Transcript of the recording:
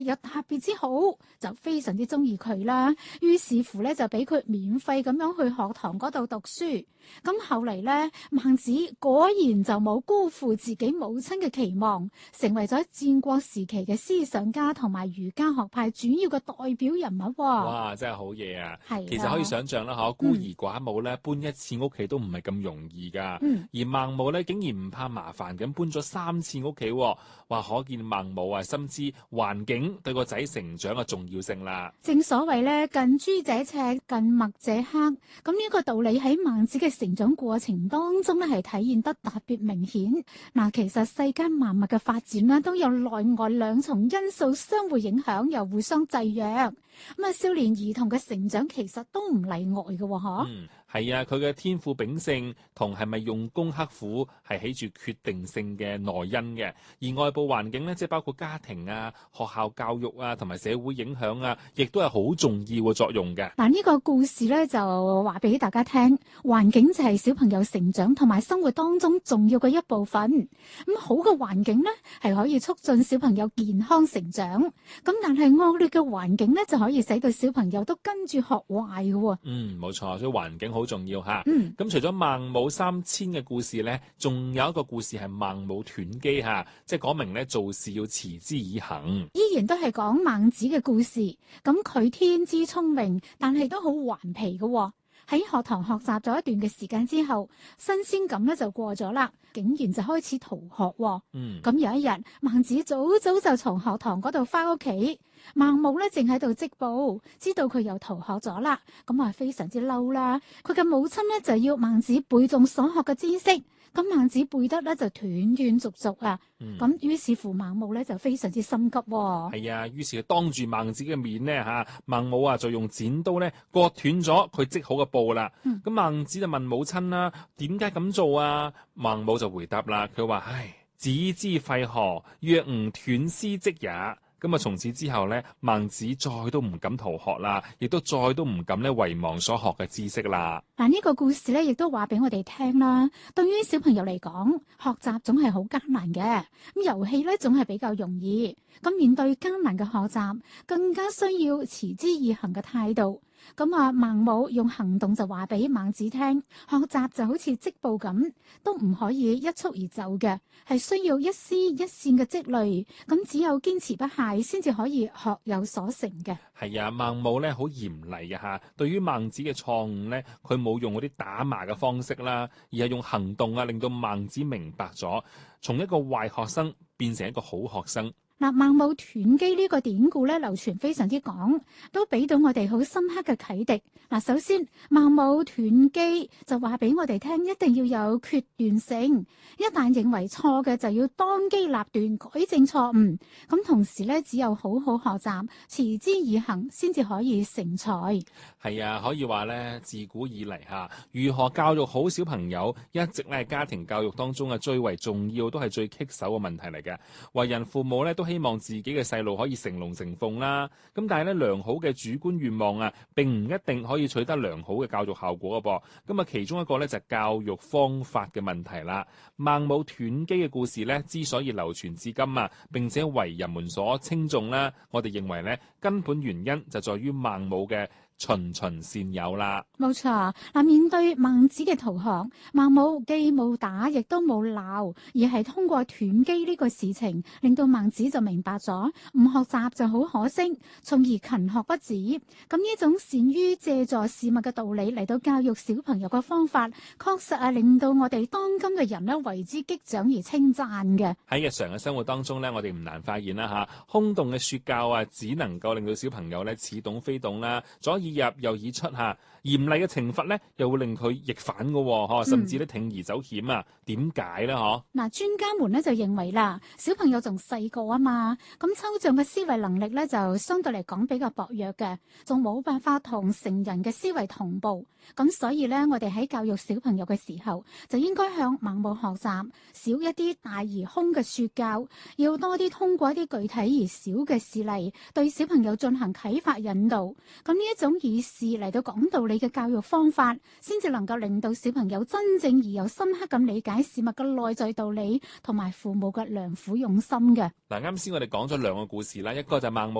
又特別之好，就非常之中意佢啦。於是乎咧，就俾佢免費咁樣去學堂嗰度讀書。咁後嚟咧，孟子果然就冇辜負自己母親嘅期望，成為咗戰國時期嘅思想家同埋儒家學派主要嘅代表人物。 哇，真係好嘢啊！ 係其實可以想象啦，孤兒寡母咧搬一次屋企都唔係咁容易噶。而孟母咧竟然唔怕麻煩咁搬咗3次屋企，哇！可見孟母啊深知環境對個仔成長嘅重要性啦。 正所謂咧，近朱者赤，近墨者黑。咁呢個道理喺孟子嘅成長過程當中咧，係體現得特別明顯。嗱，其實世間萬物嘅發展咧，都有內外兩重因素相互影響，又互相制約。咁啊，少年兒童嘅成長其實都唔例外嘅，嗬。 係啊，佢嘅天賦秉性同係咪用功刻苦係起住決定性嘅內因嘅，而外部環境咧，即係包括家庭啊、學校教育啊同埋社會影響啊，亦都係好重要嘅作用嘅。 嗱，呢個故事咧就話俾大家聽，環境就係小朋友成長同埋生活當中重要嘅一部分。咁好嘅環境咧係可以促進小朋友健康成長，咁但係惡劣嘅環境咧就可以使到小朋友都跟住學壞嘅。 冇錯，所以環境好重要嚇。咁除咗孟母三遷嘅故事咧，仲有一個故事係孟母斷機嚇，即係講明咧做事要持之以恆。 依然都係講孟子嘅故事。咁佢天資聰明，但係都好頑皮嘅。喺學堂學習咗一段嘅時間之後，新鮮感咧就過咗啦，竟然就開始逃學。咁有一日，孟子早早就從學堂嗰度翻屋企，孟母咧正喺度織布，知道佢又逃學咗啦，咁啊非常之嬲啦。佢嘅母親咧就要孟子背誦所學嘅知識。咁孟子背得咧就斷斷續續啊，咁於是乎孟母咧就非常之心急。 係啊，於是佢當住孟子嘅面咧孟母啊就用剪刀咧割斷咗佢織好嘅布啦。咁孟子就問母親啦，點解咁做啊？孟母就回答啦，佢話：唉，子之廢何？若吾斷絲織也。咁啊，從此之後咧，孟子再都唔敢逃學啦，亦都再都唔敢咧遺忘所學嘅知識啦。 嗱，呢個故事咧，亦都話俾我哋聽啦。對於小朋友嚟講，學習總係好艱難嘅，咁遊戲咧總係比較容易。咁面對艱難嘅學習，更加需要持之以恆嘅態度。咁啊，孟母用行動就話俾孟子聽，學習就好似織布咁，都唔可以一蹴而就嘅，係需要一絲一線嘅積累。咁只有堅持不懈，先至可以學有所成嘅。 係啊，孟母咧好嚴厲嘅嚇，對於孟子嘅錯誤咧，佢冇用嗰啲打罵嘅方式啦，而係用行動啊，令到孟子明白咗，從一個壞學生變成一個好學生。 嗱，孟母斷機呢個典故咧流傳非常之廣，都俾到我哋好深刻嘅啟迪。嗱，首先孟母斷機就話俾我哋聽，一定要有決斷性，一旦認為錯嘅就要當機立斷改正錯誤。咁同時咧，只有好好學習，持之以恆，先至可以成才。 係啊，可以話咧，自古以嚟如何教育好小朋友，一直咧家庭教育當中嘅最為重要，都係最棘手嘅問題嚟嘅。為人父母咧都希望自己嘅細路可以成龍成鳳啦，咁但係咧良好嘅主觀願望啊，並唔一定可以取得良好嘅教育效果嘅噃。咁啊，其中一個咧就係教育方法嘅問題啦。孟母斷機嘅故事咧，之所以流傳至今啊，並且為人們所稱頌啦，我哋認為咧根本原因就在於孟母嘅循循善誘啦。 冇錯，嗱，面對孟子嘅逃學，孟母既冇打，亦都冇鬧，而係通過斷機呢個事情，令到孟子就明白咗唔學習就好可惜，從而勤學不止。咁呢種善於借助事物嘅道理嚟到教育小朋友嘅方法，確實係令到我哋當今嘅人咧為之擊掌而稱讚嘅。 喺日常嘅生活當中咧，我哋唔難發現啦空洞嘅說教啊，只能夠令到小朋友咧似懂非懂啦，左耳入右耳出嚇。嚴厲嘅懲罰咧，又會令佢逆反嘅喎，甚至咧鋌而走險啊？點解咧？嗱， 專家們咧就認為啦，小朋友仲細個啊嘛，咁抽象嘅思維能力咧就相對嚟講比較薄弱嘅，仲冇辦法同成人嘅思維同步。咁所以咧，我哋喺教育小朋友嘅時候，就應該向孟母學習，少一啲大而空嘅說教，要多啲通過一啲具體而小嘅事例，對小朋友進行啟發引導。咁呢一種以事嚟到講道理嘅教育方法，先至能夠令到小朋友真正而又深刻咁理解事物嘅內在道理，同埋父母嘅良苦用心嘅。 嗱，啱先我哋講咗兩個故事啦，一個就係孟母